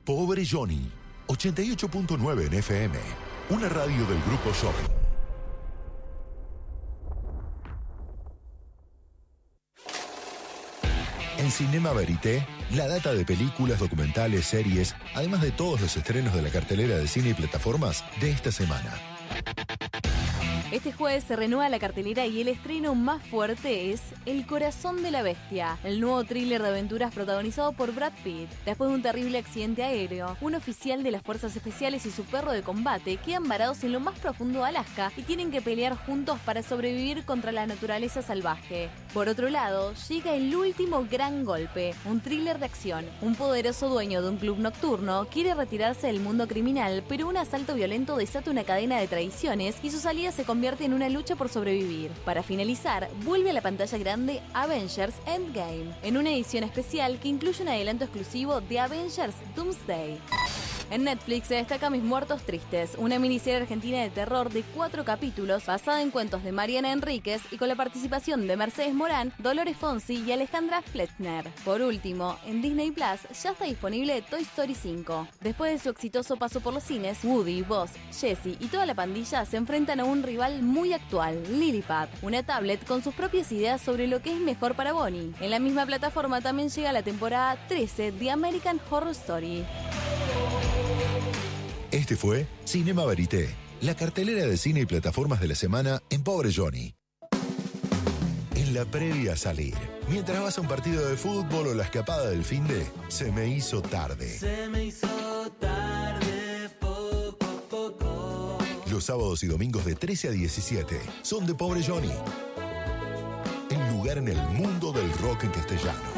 Pobre Johnny, 88.9 en FM, una radio del Grupo Shopping. En Cinema Verité, la data de películas, documentales, series, además de todos los estrenos de la cartelera de cine y plataformas de esta semana. Este jueves se renueva la cartelera y el estreno más fuerte es El corazón de la bestia, el nuevo thriller de aventuras protagonizado por Brad Pitt. Después de un terrible accidente aéreo, un oficial de las fuerzas especiales y su perro de combate quedan varados en lo más profundo de Alaska y tienen que pelear juntos para sobrevivir contra la naturaleza salvaje. Por otro lado, llega El último gran golpe, un thriller de acción. Un poderoso dueño de un club nocturno quiere retirarse del mundo criminal, pero un asalto violento desata una cadena de traiciones y su salida se convierte en una lucha por sobrevivir. Para finalizar, vuelve a la pantalla grande Avengers Endgame, en una edición especial que incluye un adelanto exclusivo de Avengers Doomsday. En Netflix se destaca Mis Muertos Tristes, una miniserie argentina de terror de 4 capítulos basada en cuentos de Mariana Enríquez y con la participación de Mercedes Morán, Dolores Fonsi y Alejandra Flettner. Por último, en Disney Plus ya está disponible Toy Story 5. Después de su exitoso paso por los cines, Woody, Buzz, Jessie y toda la pandilla se enfrentan a un rival muy actual, Lilliput, una tablet con sus propias ideas sobre lo que es mejor para Bonnie. En la misma plataforma también llega la temporada 13 de American Horror Story. Este fue Cinema Verité, la cartelera de cine y plataformas de la semana en Pobre Johnny. En la previa a salir, mientras vas a un partido de fútbol o la escapada del finde, se me hizo tarde. Se me hizo tarde, poco a poco. Los sábados y domingos de 13 a 17 son de Pobre Johnny. El lugar en el mundo del rock en castellano.